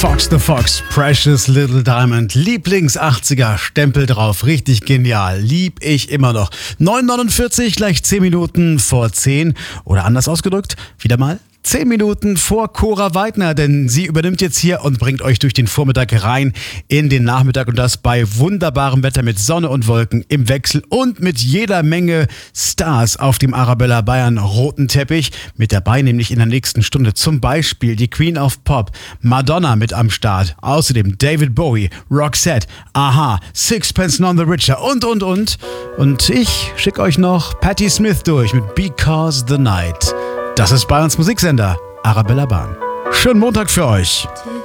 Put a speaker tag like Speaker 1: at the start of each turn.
Speaker 1: Fox the Fox, Precious Little Diamond, Lieblings-80er, Stempel drauf, richtig genial, lieb ich immer noch. 9:49, gleich 10 Minuten vor 10 oder anders ausgedrückt, wieder mal 10 Minuten vor Cora Weidner, denn sie übernimmt jetzt hier und bringt euch durch den Vormittag rein in den Nachmittag und das bei wunderbarem Wetter mit Sonne und Wolken im Wechsel und mit jeder Menge Stars auf dem Arabella Bayern roten Teppich. Mit dabei nämlich in der nächsten Stunde zum Beispiel die Queen of Pop, Madonna mit am Start, außerdem David Bowie, Roxette, Aha, Sixpence None the Richer und. Und ich schicke euch noch Patti Smith durch mit Because the Night. Das ist Bayerns Musiksender, Arabella Bahn. Schönen Montag für euch.